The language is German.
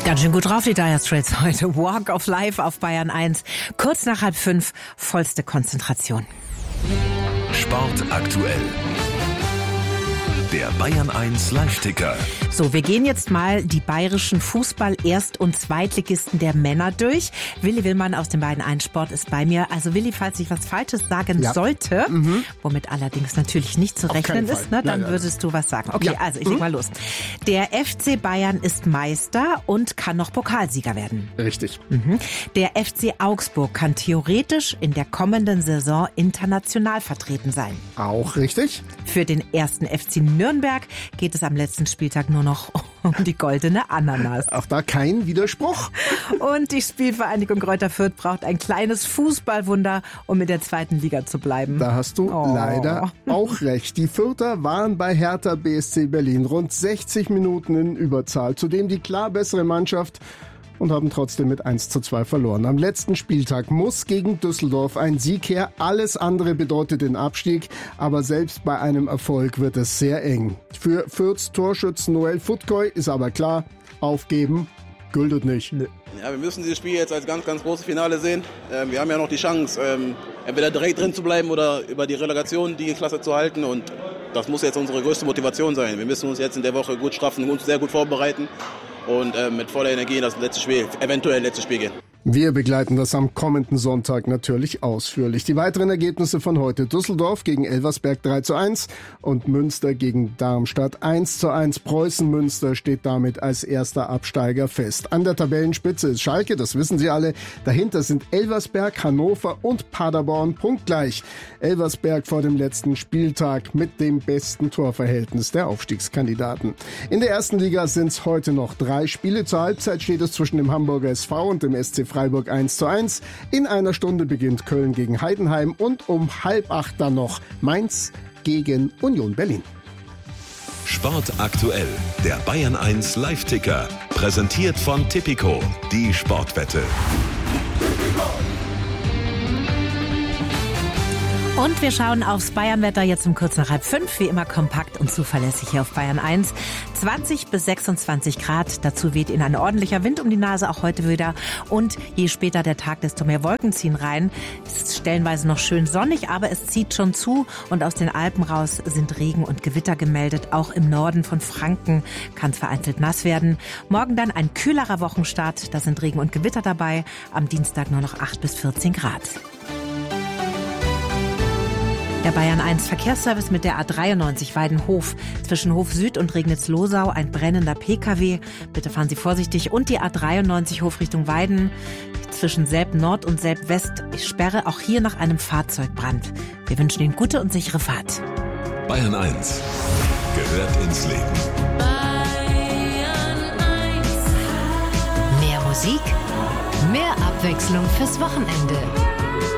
Ganz schön gut drauf, die Dire Straits heute. Walk of Life auf Bayern 1. Kurz nach 4:30, vollste Konzentration. Sport aktuell. Der Bayern 1 Live-Ticker. So, wir gehen jetzt mal die bayerischen Fußball-Erst- und Zweitligisten der Männer durch. Willi Willmann aus dem Bayern 1 Sport ist bei mir. Also Willi, falls ich was Falsches sagen sollte, womit allerdings natürlich nicht zu rechnen ist, ne, dann würdest du was sagen. Okay, also ich leg mal los. Der FC Bayern ist Meister und kann noch Pokalsieger werden. Richtig. Der FC Augsburg kann theoretisch in der kommenden Saison international vertreten sein. Auch richtig. Für den ersten FC Nürnberg geht es am letzten Spieltag nur noch um die goldene Ananas. Auch da kein Widerspruch. Und die Spielvereinigung Greuther Fürth braucht ein kleines Fußballwunder, um in der zweiten Liga zu bleiben. Da hast du leider auch recht. Die Fürther waren bei Hertha BSC Berlin rund 60 Minuten in Überzahl. Zudem die klar bessere Mannschaft und haben trotzdem mit 1:2 verloren. Am letzten Spieltag muss gegen Düsseldorf ein Sieg her. Alles andere bedeutet den Abstieg, aber selbst bei einem Erfolg wird es sehr eng. Für Fürths Torschützen Noel Futkoy ist aber klar, aufgeben gültet nicht. Ja, wir müssen dieses Spiel jetzt als ganz, ganz großes Finale sehen. Wir haben ja noch die Chance, entweder direkt drin zu bleiben oder über die Relegation die Klasse zu halten. Und das muss jetzt unsere größte Motivation sein. Wir müssen uns jetzt in der Woche gut straffen, uns sehr gut vorbereiten und mit voller Energie in das eventuell letzte Spiel gehen. Wir begleiten das am kommenden Sonntag natürlich ausführlich. Die weiteren Ergebnisse von heute: Düsseldorf gegen Elversberg 3:1 und Münster gegen Darmstadt 1:1. Preußen-Münster steht damit als erster Absteiger fest. An der Tabellenspitze ist Schalke, das wissen Sie alle. Dahinter sind Elversberg, Hannover und Paderborn punktgleich. Elversberg vor dem letzten Spieltag mit dem besten Torverhältnis der Aufstiegskandidaten. In der ersten Liga sind es heute noch 3 Spiele. Zur Halbzeit steht es zwischen dem Hamburger SV und dem SC Freiburg 1:1. In einer Stunde beginnt Köln gegen Heidenheim und um 7:30 dann noch Mainz gegen Union Berlin. Sport aktuell. Der Bayern 1 Live-Ticker. Präsentiert von Tipico. Die Sportwette. Und wir schauen aufs Bayernwetter jetzt um kurz nach 4:30, wie immer kompakt und zuverlässig hier auf Bayern 1. 20 bis 26 Grad, dazu weht Ihnen ein ordentlicher Wind um die Nase, auch heute wieder. Und je später der Tag, desto mehr Wolken ziehen rein. Es ist stellenweise noch schön sonnig, aber es zieht schon zu. Und aus den Alpen raus sind Regen und Gewitter gemeldet. Auch im Norden von Franken kann es vereinzelt nass werden. Morgen dann ein kühlerer Wochenstart, da sind Regen und Gewitter dabei. Am Dienstag nur noch 8 bis 14 Grad. Der Bayern 1 Verkehrsservice mit der A93 Weidenhof. Zwischen Hof Süd und Regnitz-Losau ein brennender PKW. Bitte fahren Sie vorsichtig. Und die A93 Hof Richtung Weiden. Zwischen Selb Nord und Selb West Sperre, auch hier nach einem Fahrzeugbrand. Wir wünschen Ihnen gute und sichere Fahrt. Bayern 1 gehört ins Leben. Bayern 1. Mehr Musik, mehr Abwechslung fürs Wochenende.